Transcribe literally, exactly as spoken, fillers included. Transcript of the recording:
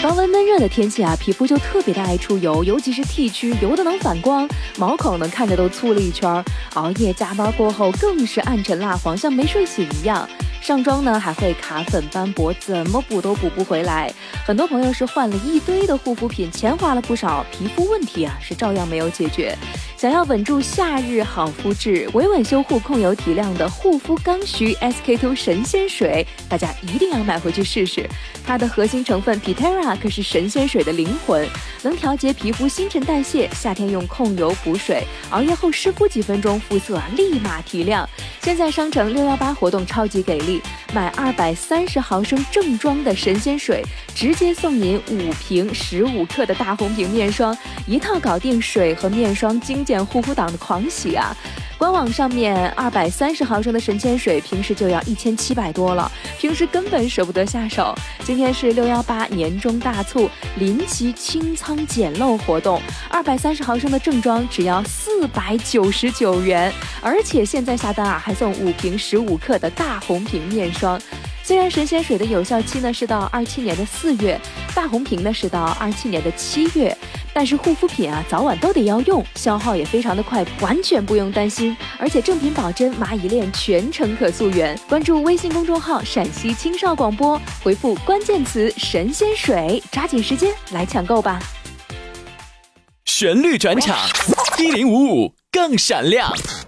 高温闷热的天气啊，皮肤就特别的爱出油，尤其是 T 区，油的能反光，毛孔呢看着都粗了一圈。熬夜加班过后更是暗沉蜡黄，像没睡醒一样。上妆呢还会卡粉斑驳，怎么补都补不回来。很多朋友是换了一堆的护肤品，钱花了不少，皮肤问题啊是照样没有解决。想要稳住夏日好肤质，维稳修护控油提亮的护肤刚需 S K two 神仙水，大家一定要买回去试试。它的核心成分 Pitera 可是神仙水的灵魂，能调节皮肤新陈代谢。夏天用控油补水，熬夜后湿敷几分钟，肤色啊立马提亮。现在商城六一八活动超级给力，买二百三十毫升正装的神仙水，直接送您五瓶十五克的大红瓶面霜，一套搞定水和面霜精简护肤党的狂喜啊！官网上面二百三十毫升的神仙水，平时就要一千七百多了，平时根本舍不得下手。今天是六一八年中大促，临期清仓捡漏活动，二百三十毫升的正装只要四百九十九元，而且现在下单啊还送五瓶十五克的大红瓶面霜。虽然神仙水的有效期呢是到二七年的四月，大红瓶呢是到二七年的七月，但是护肤品啊早晚都得要用，消耗也非常的快，完全不用担心。而且正品保真，蚂蚁链全程可溯源。关注微信公众号陕西青少广播，回复关键词神仙水，抓紧时间来抢购吧。 旋律转场，一零五五更闪亮。